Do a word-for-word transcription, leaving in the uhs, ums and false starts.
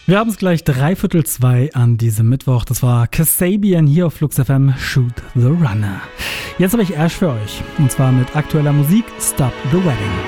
Wir haben es gleich dreiviertel zwei an diesem Mittwoch. Das war Kasabian hier auf Flux F M, Shoot the Runner. Jetzt habe ich Ash für euch. Und zwar mit aktueller Musik Stop the Wedding.